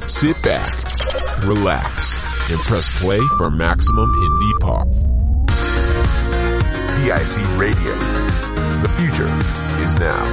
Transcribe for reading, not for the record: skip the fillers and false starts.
Sit back, relax, and press play for maximum indie pop. PIC Radio. The future is now.